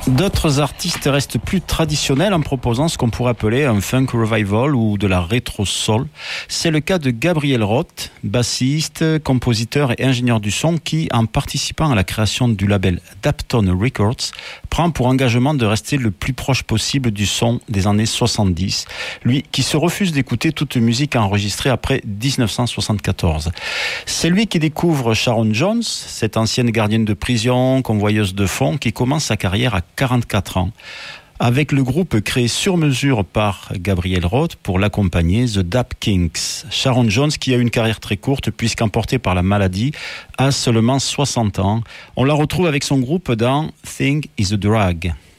D'autres artistes restent plus traditionnels en proposant ce qu'on pourrait appeler un funk revival ou de la rétro-soul. C'est le cas de Gabriel Roth, bassiste, compositeur et ingénieur du son qui, en participant à la création du label Daptone Records, prend pour engagement de rester le plus proche possible du son des années 70. Lui qui se refuse d'écouter toute musique enregistrée après 1974. C'est lui qui découvre Sharon Jones, cette ancienne gardienne de prison, convoyeuse de fonds, qui commence sa carrière à 44 ans. Avec le groupe créé sur mesure par Gabriel Roth pour l'accompagner, The Dap Kings. Sharon Jones, qui a une carrière très courte puisqu'emportée par la maladie, a seulement 60 ans. On la retrouve avec son groupe dans Thing is a Drag.